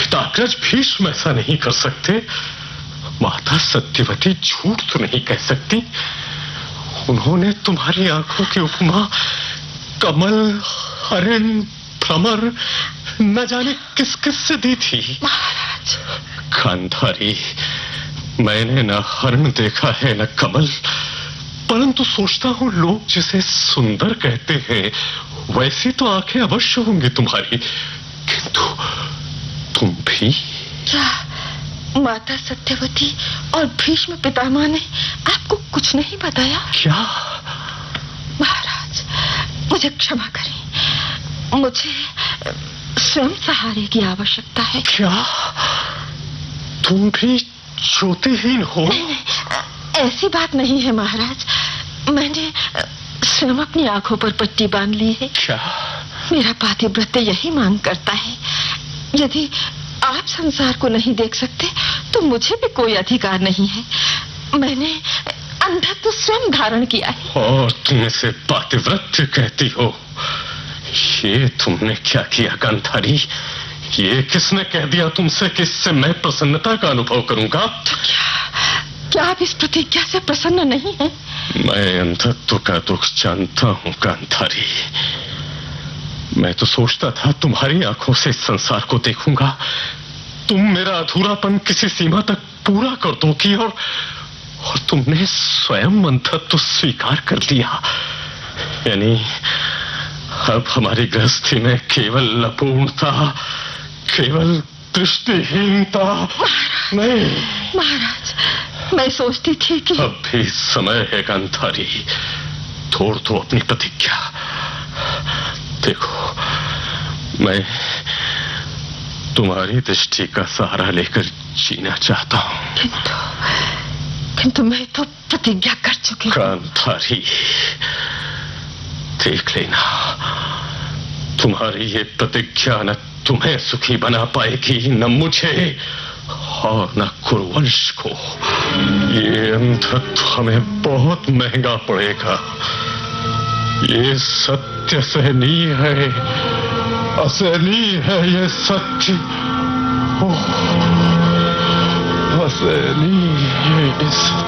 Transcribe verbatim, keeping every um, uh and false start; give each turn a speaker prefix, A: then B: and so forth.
A: पिताग्रज भीष्म ऐसा नहीं कर सकते। माता सत्यवती झूठ तो नहीं कह सकती। उन्होंने तुम्हारी आंखों की उपमा कमल, हरिण, भ्रमर न जाने किस किस से दी थी।
B: महाराज।
A: गांधारी, मैंने न हरिण देखा है न कमल, परंतु सोचता हूं लोग जिसे सुंदर कहते हैं वैसी तो आंखें अवश्य होंगी तुम्हारी, किंतु तुम भी।
B: क्या माता सत्यवती और भीष्म पितामह ने आपको कुछ नहीं बताया?
A: क्या?
B: महाराज, मुझे क्षमा करें, मुझे स्वयं सहारे की आवश्यकता है।
A: क्या तुम भी ज्योतिहीन हो?
B: नहीं, नहीं, ऐसी बात नहीं है महाराज। मैंने स्वयं अपनी आंखों पर पट्टी बांध ली है।
A: क्या?
B: मेरा पातिव्रत्य यही मांग करता है। यदि आप संसार को नहीं देख सकते तो मुझे भी कोई अधिकार नहीं है। मैंने अंधत्व स्वयं धारण किया है।
A: और तुम इसे पातिव्रत्य कहती हो? ये तुमने क्या किया गांधारी? ये किसने कह दिया तुमसे कि इससे मैं प्रसन्नता का अनुभव करूंगा?
B: तो क्या क्या आप इस प्रतिज्ञा से प्रसन्न नहीं हैं?
A: मैं अंधत्व का दुख जानता हूं गांधारी। मैं तो सोचता था तुम्हारी आंखों से इस संसार को देखूंगा, तुम मेरा अधूरापन किसी सीमा तक पूरा कर दोगी, और और तुमने स्वयं अंधत्व स्वीकार कर लिया। यानी अब हमारी गृहस्थी में केवल अपूर्णता, केवल दृष्टिहीनता नहीं।
B: महाराज, मैं सोचती थी कि
A: अब भी समय है गांधारी, तोड़ दो अपनी प्रतिज्ञा। देखो, मैं तुम्हारी दृष्टि का सहारा लेकर जीना चाहता हूं।
B: किंतु किंतु मैं तो प्रतिज्ञा कर चुकी हूं।
A: गांधारी, देख लेना, तुम्हारी ये प्रतिज्ञा न तुम्हें सुखी बना पाएगी, न मुझे और न कुरुवंश को। ये अंधत्व हमें बहुत महंगा पड़ेगा। ये सत्य सहनीय है, असहनीय है ये सत्य। ओह, असहनीय है ये सत्य।